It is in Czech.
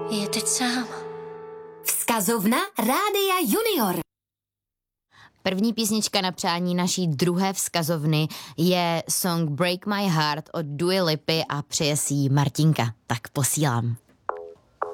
je teď sám. Vzkazovna Rádia Junior. První písnička na přání naší druhé vzkazovny je song Break My Heart od Dua Lipy a přeje si ji Martinka. Tak posílám.